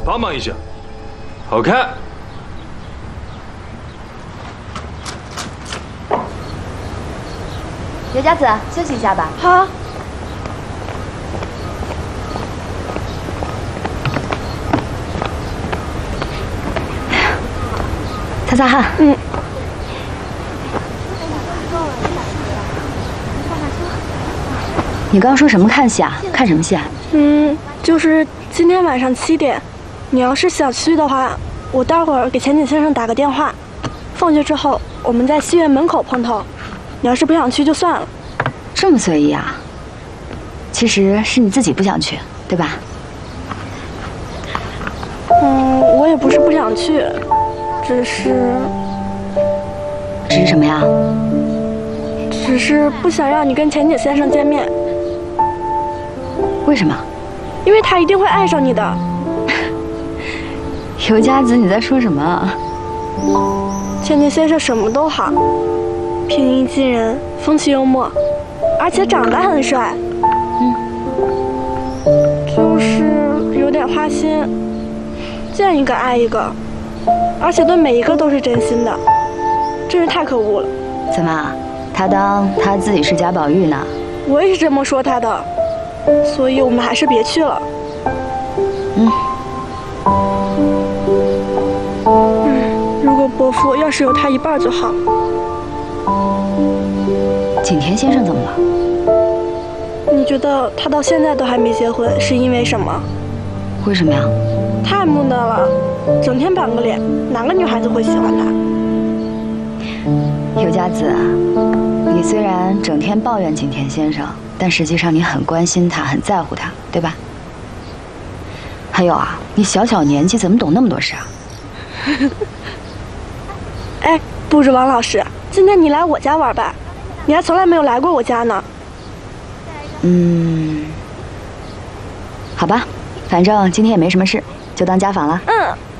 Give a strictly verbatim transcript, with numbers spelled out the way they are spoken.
帮忙一下，好看。 刘佳子，休息一下吧。 好。 擦擦汗。 嗯。 你刚刚说什么看戏啊？看什么戏啊？ 嗯，就是今天晚上七点，你要是想去的话，我待会儿给钱景先生打个电话，放学之后我们在戏院门口碰头。你要是不想去就算了。 这么随意啊？其实是你自己不想去，对吧？ 嗯，我也不是不想去，只是…… 只是什么呀？ 只是不想让你跟钱景先生见面。 为什么？ 因为他一定会爱上你的。 尤佳子，你在说什么？ 钱景先生什么都好，平易近人，风趣幽默，而且长得很帅。 嗯， 就是有点花心，见一个爱一个，而且对每一个都是真心的，真是太可恶了。 怎么，他当他自己是贾宝玉呢？ 我也是这么说他的，所以我们还是别去了。 嗯。 嗯，如果伯父要是有他一半就好。 景田先生怎么了？ 你觉得他到现在都还没结婚，是因为什么？ 为什么呀？ 太木讷了，整天板个脸，哪个女孩子会喜欢他？ 尤佳子，你虽然整天抱怨景田先生，但实际上你很关心他，很在乎他，对吧？还有啊，你小小年纪怎么懂那么多事啊？ 哎，不是王老师，今天你来我家玩吧，你还从来没有来过我家呢。 嗯，好吧，反正今天也没什么事，就当家访了。 嗯。